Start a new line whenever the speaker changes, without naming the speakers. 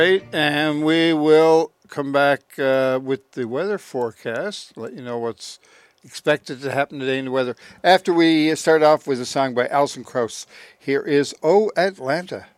Right, and we will come back with the weather forecast, let you know what's expected to happen today in the weather. After we start off with a song by Alison Krauss, here is Oh Atlanta.